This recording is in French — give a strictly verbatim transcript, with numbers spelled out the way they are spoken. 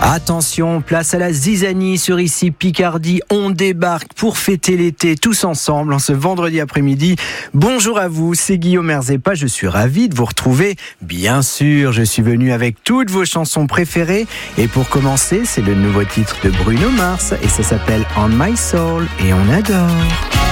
Attention, place à la zizanie sur Ici Picardie. On débarque pour fêter l'été tous ensemble en ce vendredi après-midi. Bonjour à vous, c'est Guillaume Erzepa. Je suis ravi de vous retrouver. Bien sûr, je suis venu avec toutes vos chansons préférées. Et pour commencer, c'est le nouveau titre de Bruno Mars et ça s'appelle On My Soul et on adore.